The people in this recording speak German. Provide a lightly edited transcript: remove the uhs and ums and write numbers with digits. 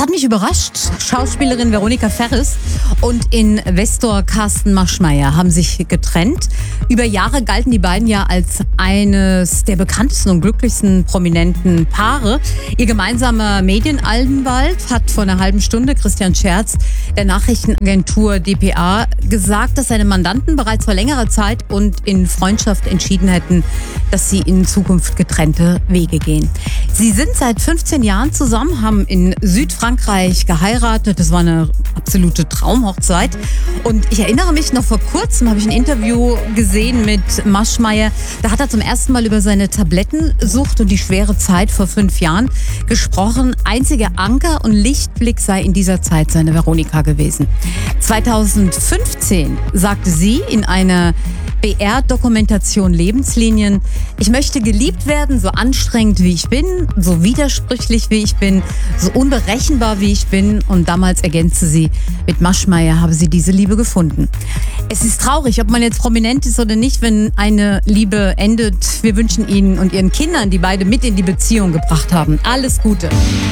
hat mich überrascht. Schauspielerin Veronika Ferres und Investor Carsten Maschmeyer haben sich getrennt. Über Jahre galten die beiden ja als eines der bekanntesten und glücklichsten prominenten Paare. Ihr gemeinsamer Medienanwalt hat vor einer halben Stunde, Christian Scherz, der Nachrichtenagentur dpa, gesagt, dass seine Mandanten bereits vor längerer Zeit und in Freundschaft entschieden hätten, dass sie in Zukunft getrennte Wege gehen. Sie sind seit 15 Jahren zusammen, haben in Südfrankreich geheiratet. Das war eine absolute Traumhochzeit. Und ich erinnere mich, noch vor kurzem habe ich ein Interview gesehen mit Maschmeyer. Da hat er zum ersten Mal über seine Tablettensucht und die schwere Zeit vor 5 Jahren gesprochen. Einziger Anker und Lichtblick sei in dieser Zeit seine Veronika gewesen. 2015 sagte sie in einer BR-Dokumentation Lebenslinien: Ich möchte geliebt werden, so anstrengend wie ich bin, so widersprüchlich wie ich bin, so unberechenbar wie ich bin. Und damals ergänzte sie, mit Maschmeyer habe sie diese Liebe gefunden. Es ist traurig, ob man jetzt prominent ist oder nicht, wenn eine Liebe endet. Wir wünschen Ihnen und Ihren Kindern, die beide mit in die Beziehung gebracht haben, alles Gute.